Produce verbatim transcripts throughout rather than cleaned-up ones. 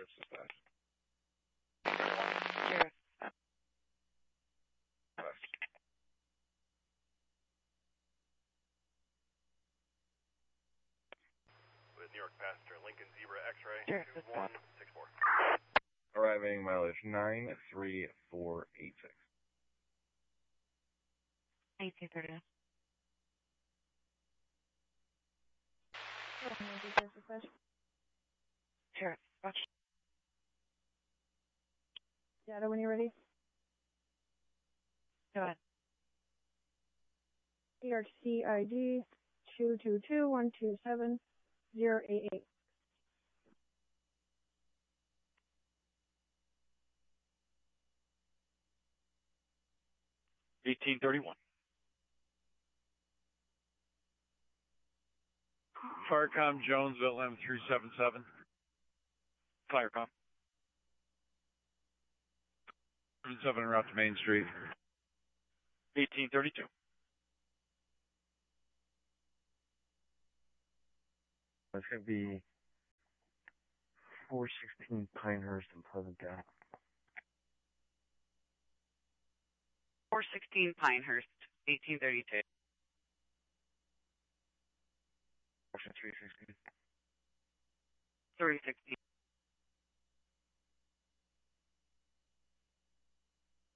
Sheriff. With New York passenger Lincoln Zebra X-ray Sheriff, two dispatch. one six four. Arriving mileage nine three four eight six. eighteen thirty. Sheriff, dispatch. Data when you're ready. Go ahead. E R C I D two two two one two seven zero eight eight. eighteen thirty-one. Firecom Jonesville M three seven seven. Firecom. seven seven en route to Main Street. eighteen thirty-two. That's going to be four sixteen Pinehurst and Pleasant Gap. four sixteen Pinehurst, eighteen thirty-two. three sixteen. three sixteen.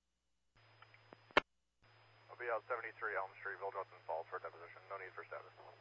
I'll be out seventy-three Elm Street, Vildrotton Falls for deposition. No need for status.